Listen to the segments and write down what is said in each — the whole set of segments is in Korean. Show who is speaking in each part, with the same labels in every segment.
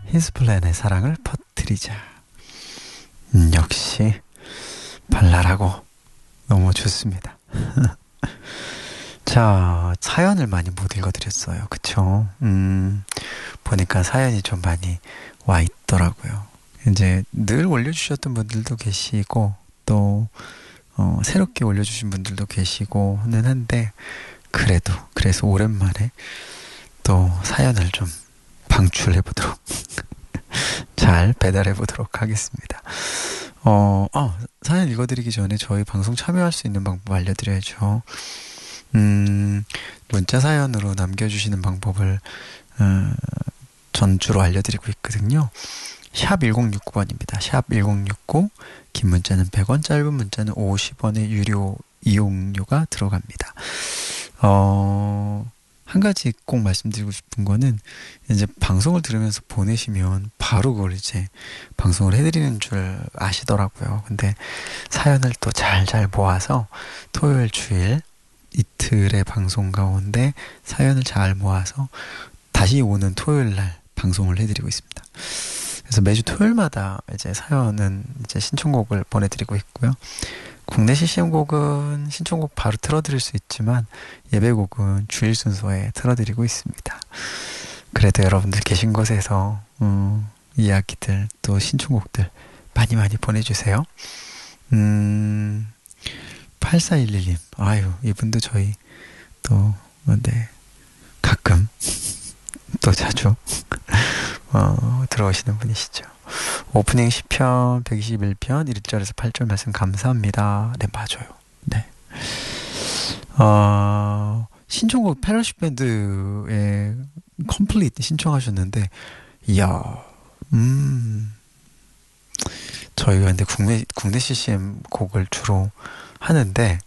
Speaker 1: 히스플랜의 사랑을 퍼뜨리자. 역시 발랄하고 너무 좋습니다. 자, 사연을 많이 못 읽어드렸어요. 그쵸? 보니까 사연이 좀 많이 와 있더라고요. 이제 늘 올려주셨던 분들도 계시고, 또, 새롭게 올려주신 분들도 계시고는 한데, 그래서 오랜만에 또 사연을 좀 방출해보도록, 잘 배달해보도록 하겠습니다. 사연 읽어드리기 전에 저희 방송 참여할 수 있는 방법 알려드려야죠. 문자 사연으로 남겨주시는 방법을 전주로 알려드리고 있거든요. 샵 1069번입니다. 샵 1069, 긴 문자는 100원, 짧은 문자는 50원의 유료 이용료가 들어갑니다. 한 가지 꼭 말씀드리고 싶은 거는, 이제 방송을 들으면서 보내시면 바로 그걸 이제 방송을 해드리는 줄 아시더라고요. 근데 사연을 또 잘 모아서 토요일, 주일 이틀의 방송 가운데 사연을 잘 모아서 다시 오는 토요일 날 방송을 해드리고 있습니다. 그래서 매주 토요일마다 이제 사연은 이제 신청곡을 보내드리고 있고요. 국내 CCM곡은 신청곡 바로 틀어드릴 수 있지만 예배곡은 주일 순서에 틀어드리고 있습니다. 그래도 여러분들 계신 곳에서 이야기들 또 신청곡들 많이 보내주세요. 8411님, 아유, 이분도 저희 또 가끔 또 자주 들어오시는 분이시죠. 오프닝 시편 121편 1절에서 8절 말씀 감사합니다. 네, 맞아요. 네. 신청곡 페러시 밴드의 컴플리트 신청하셨는데, 이야, 저희가 근데 국내 CCM 곡을 주로 하는데,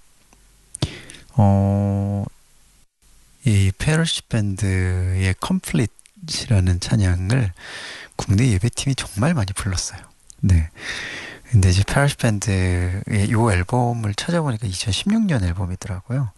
Speaker 1: 이 페러시 밴드의 컴플리트라는 찬양을 국내 예배팀이 정말 많이 불렀어요. 네. 근데 이제 페러시 밴드의 요 앨범을 찾아보니까 2016년 앨범이더라고요.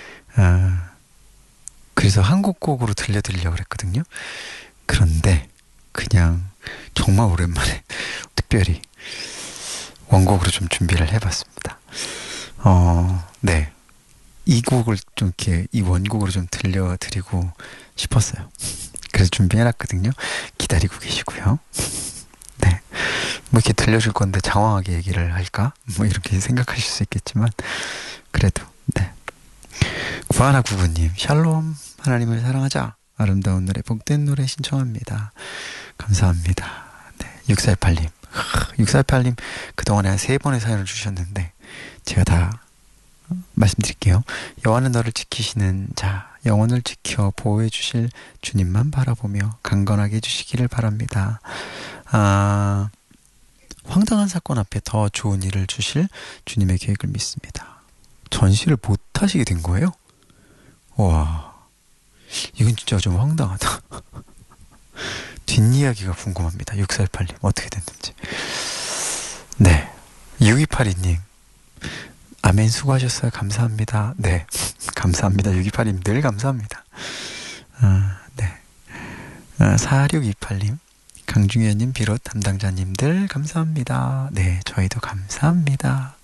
Speaker 1: 그래서 한국곡으로 들려드리려고 그랬거든요. 그런데 그냥 정말 오랜만에 특별히 원곡으로 좀 준비를 해봤습니다. 네. 이 곡을 좀 이렇게 이 원곡으로 좀 들려드리고 싶었어요. 그래서 준비해놨거든요. 기다리고 계시고요. 네. 뭐 이렇게 들려줄 건데 장황하게 얘기를 할까? 뭐 이렇게 생각하실 수 있겠지만, 그래도, 네. 구하나 구구님, 샬롬, 하나님을 사랑하자. 아름다운 노래, 복된 노래 신청합니다. 감사합니다. 네. 648님. 648님, 그동안에 한 3번의 사연을 주셨는데, 제가 다 말씀드릴게요. 여호와는 너를 지키시는 자, 영혼을 지켜 보호해 주실 주님만 바라보며 강건하게 해주시기를 바랍니다. 황당한 사건 앞에 더 좋은 일을 주실 주님의 계획을 믿습니다. 전시를 못 하시게 된 거예요? 와, 이건 진짜 좀 황당하다. 뒷이야기가 궁금합니다. 6418님 어떻게 됐는지. 네, 6282님 아멘 수고하셨어요. 감사합니다. 네, 감사합니다. 6282님 늘 감사합니다. 네, 4628님 강중현님 비롯 담당자님들 감사합니다. 네, 저희도 감사합니다.